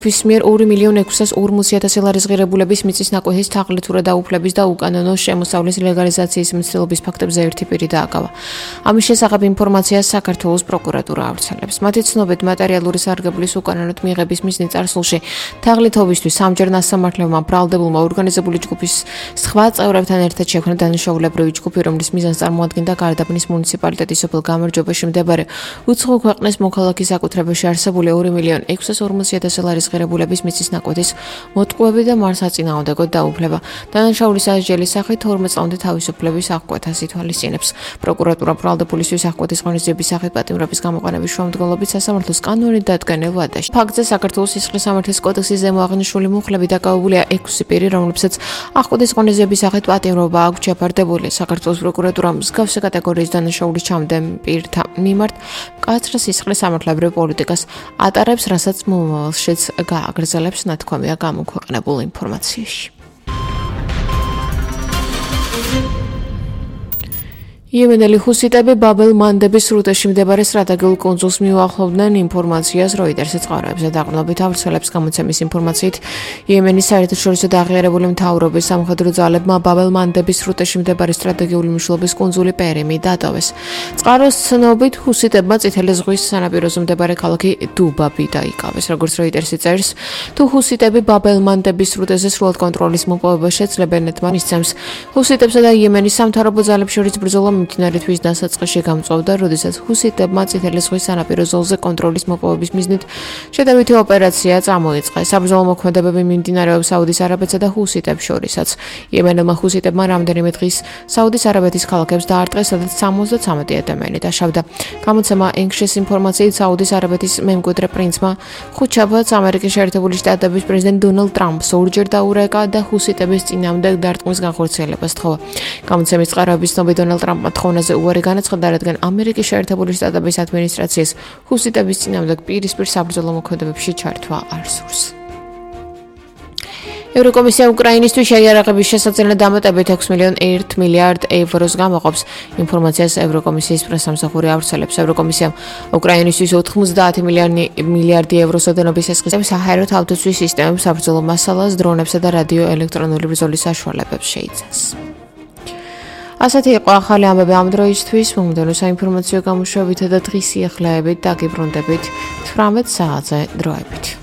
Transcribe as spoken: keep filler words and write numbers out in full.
Fismier ორი მილიონ ექვსას ორმოცი ათასი ლარის ღირებულების მიწის ნაკვეთის თაღლითურა დაუფლების და უკანონო შემოსავლის ლეგალიზაციის მცდელობის ფაქტებზე ერთი პირი დააკავა. ამის შესახებ ინფორმაციას საქართველოს პროკურატურა ავრცელებს. მათი ცნობით მატერიალური სარგებლის უკანონოდ მიღების მიზნით წარსულში თაღლითობისთვის სამჯერ ნასამართლებმა ბრალდებულმა ორგანიზებული ჯგუფის სხვა წევრებთან ერთად შექმნა დანიშნულებრივი ჯგუფი, რომლის მიზანს წარმოადგენდა გარდაბნის მუნიციპალიტეტის სოფელ გამარჯვებაში მდებარე უცხო ქვეყნის მოქალაქის საკუთრებაში არსებული ორი მილიონ ექვსას ორმოცი ათასი ლარის ღირებულების მიწის ნაკვეთის მოტყუები და მარსაწინააღმდეგო დაუფლება. დანაშაულის ასჯელის სახით თორმეტ წლამდე თავისუფლების აღკვეთას ითვალისწინებს. პროკურატურა ბრალდებულისთვის აღკვეთის ღონისძიების სახით პატიმრობის გამოყენების შემდგომლობით სასამართლოს კანონით დადგენილ ვადაში. ფაქტზე საქართველოს სისხლის სამართლის კოდექსის ზემო აღნიშნული მუხლები დაკავებულია ექვსი პირი, რომლებსაც აღკვეთის ღონისძიების სახით პატიმრობა აქვთ შეფარდებული. საქართველოს პროკურატურამ მსგავსი კატეგორიის დანაშაულის ჩამდენ პირთა მიმართ მკაცრ სისხლის სამართლებრივ პოლიტიკას ატარებს, რასაც მომავალშიც გააგრძელებს, ნათქვამია გამოქვეყნებულ ინფორმაციაში. იემენელი ჰუსიტები ბაბ-ელ-მანდების სრუტეში მდებარე სტრატეგიულ კუნძულს მიუახლოვდნენ ინფორმაციას როიტერსის წყაროებზე. დაყრდნობით ავრცელებს გამოცემის ინფორმაციით, იემენის საერთაშორისო აღიარებული მთავრობის სამხედრო ძალებმა ბაბ-ელ-მანდების სრუტეში მდებარე სტრატეგიული მნიშვნელობის კუნძული პერიმი დატოვეს. წყაროს ცნობით, ჰუსიტებმა წითელი ზღვის სანაპიროზე მდებარე ქალაქი დუბაბი დაიკავეს. როგორც როიტერსი წერს, თუ ჰუსიტები ბაბ-ელ-მანდების სრუტეზე სრულად კონტროლის მოპოვება შეძლებენ, მისცემს ჰუსიტებსა და იემენის სამთავრობო ძალებს შორის ბრძოლა მიმდინარე თვის დასაწყისში გამწვავდა, როდესაც ჰუსიტებმა წითელი ზღვის სანაპირო ზოლზე კონტროლის მოპოვების მიზნით შეტევითი ოპერაცია წამოიწყეს. საბრძოლო მოქმედებები მიმდინარეობს საუდის არაბეთსა და ჰუსიტებს შორისაც. იემენელმა ჰუსიტებმა რამდენიმე დღის საუდის არაბეთის ქალაქებს დაარტყეს, სადაც სამოცდათვრამეტი ადამიანი დაშავდა. გამოცემა ენქშეს ინფორმაციით, საუდის არაბეთის მემკვიდრე პრინცმა ხუთშაბათს ამერიკის შეერთებული შტატების პრეზიდენტ დონალდ ტრამპს ორჯერ დაურეკა და ჰუსიტების წინააღმდეგ დარტყმის განხორციელებას თხოვა. გამოცემის წყაროების ცნობით, დონალდ ტრამპმა თხოვნაზე უარი განაცხადა, რადგან ამერიკის შეერთებული შტატების ადმინისტრაციას ჰუსიტების წინააღმდეგ პირისპირ საბრძოლო მოქმედებებში ჩართვა არ სურს. ევროკომისია უკრაინისთვის შეიარაღების შესაძლებლად დამატებით ექვსი მილიონ ერთი მილიარდ ევროს გამოყოფს. ინფორმაციას ევროკომისიის პრესამსახური ავრცელებს. ევროკომისიამ უკრაინისთვის ოთხმოცდაათი მილიარდი ევროს ოდენობის ესყისებს საჰაერო თავდაცვის სისტემებს, საბრძოლო მასალას, დრონებსა და რადიოელექტრონული ბრძოლის საშუალებებს შეიცავს. ასეთი იყო ახალი ამბები ამ დროისთვის. მომდევნო საინფორმაციო გამოშვებითა და დღის სიახლეებით დაგიბრუნდებით თვრამეტ საათზე დროებით.